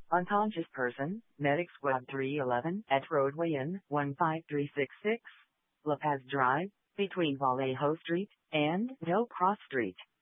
Unconscious person, Medic Squad 311 at Roadway Inn, 15366, La Paz Drive, between Vallejo Street and Del Cross Street.